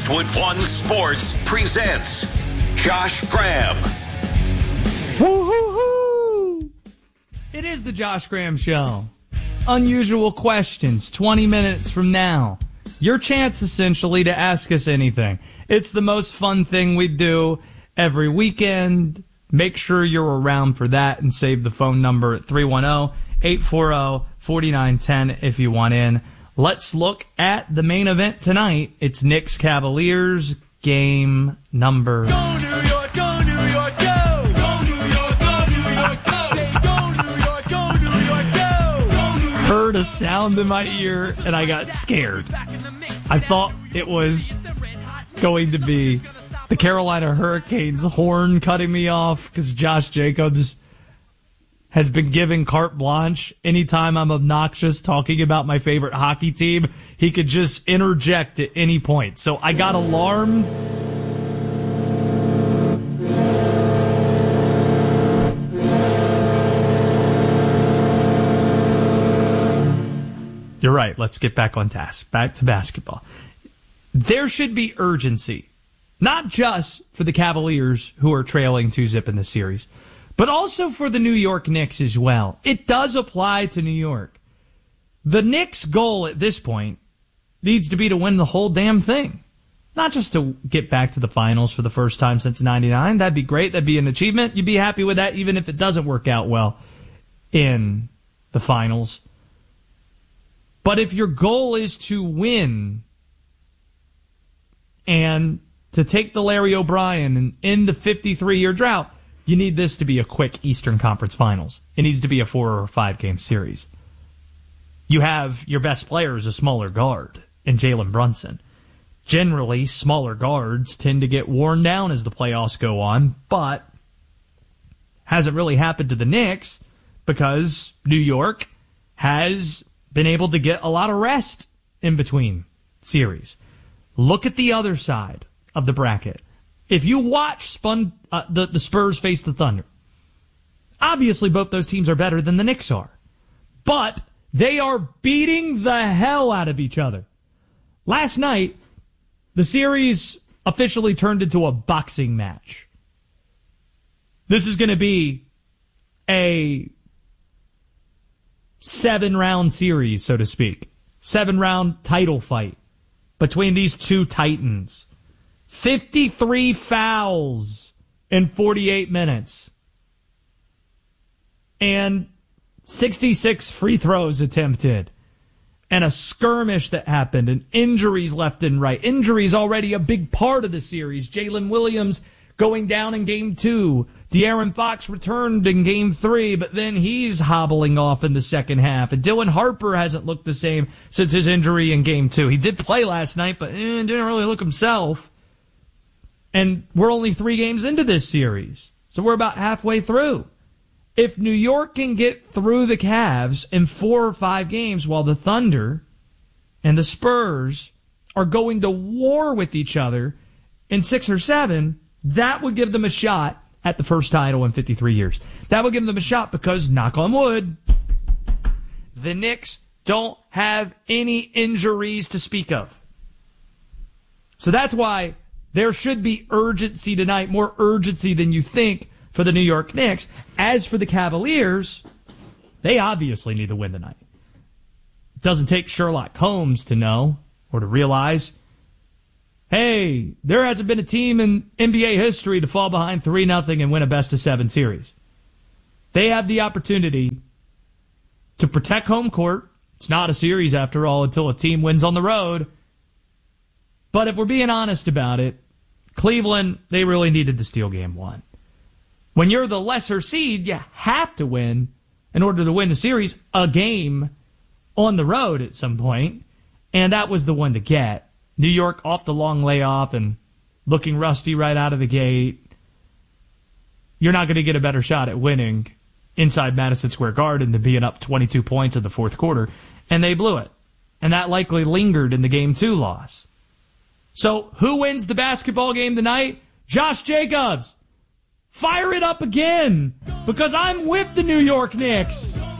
Westwood One Sports presents Josh Graham. Woo-hoo-hoo! It is the Josh Graham Show. Unusual questions, 20 minutes from now. Your chance, essentially, to ask us anything. It's the most fun thing we do every weekend. Make sure you're around for that and save the phone number at 310-840-4910 if you want in. Let's look at the main event tonight. It's Knicks Cavaliers game number. Go New York, go New York, go! Go New York, go New York, go! Say go New York, go New York, go! Go New York. Heard a sound in my ear and I got scared. I thought it was going to be the Carolina Hurricanes horn cutting me off because Josh Jacobs has been given carte blanche. Anytime I'm obnoxious talking about my favorite hockey team, he could just interject at any point. So I got alarmed. You're right. Let's get back on task. Back to basketball. There should be urgency, not just for the Cavaliers who are trailing 2-0 in the series, but also for the New York Knicks as well. It does apply to New York. The Knicks' goal at this point needs to be to win the whole damn thing. Not just to get back to the finals for the first time since '99. That'd be great. That'd be an achievement. You'd be happy with that even if it doesn't work out well in the finals. But if your goal is to win and to take the Larry O'Brien and end the 53-year drought, you need this to be a quick Eastern Conference Finals. It needs to be a 4 or 5 game series. You have your best player as a smaller guard in Jalen Brunson. Generally, smaller guards tend to get worn down as the playoffs go on, but hasn't really happened to the Knicks because New York has been able to get a lot of rest in between series. Look at the other side of the bracket. If you watch the Spurs face the Thunder, obviously both those teams are better than the Knicks are. But they are beating the hell out of each other. Last night, the series officially turned into a boxing match. This is going to be a 7-round series, so to speak. 7-round title fight between these two titans. 53 fouls in 48 minutes. And 66 free throws attempted. And a skirmish that happened. And injuries left and right. Injuries already a big part of the series. Jalen Williams going down in Game 2. De'Aaron Fox returned in Game 3, but then he's hobbling off in the second half. And Dylan Harper hasn't looked the same since his injury in Game 2. He did play last night, but didn't really look himself. And we're only 3 games into this series. So we're about halfway through. If New York can get through the Cavs in 4 or 5 games while the Thunder and the Spurs are going to war with each other in 6 or 7, that would give them a shot at the first title in 53 years. That would give them a shot because, knock on wood, the Knicks don't have any injuries to speak of. So that's why there should be urgency tonight, more urgency than you think for the New York Knicks. As for the Cavaliers, they obviously need to win tonight. It doesn't take Sherlock Holmes to know or to realize, hey, there hasn't been a team in NBA history to fall behind 3-0 and win a best-of-7 series. They have the opportunity to protect home court. It's not a series, after all, until a team wins on the road. But if we're being honest about it, Cleveland, they really needed to steal Game 1. When you're the lesser seed, you have to win in order to win the series, a game on the road at some point. And that was the one to get. New York off the long layoff and looking rusty right out of the gate. You're not going to get a better shot at winning inside Madison Square Garden than being up 22 points in the fourth quarter. And they blew it. And that likely lingered in the Game 2 loss. So who wins the basketball game tonight? Josh Jacobs. Fire it up again, because I'm with the New York Knicks.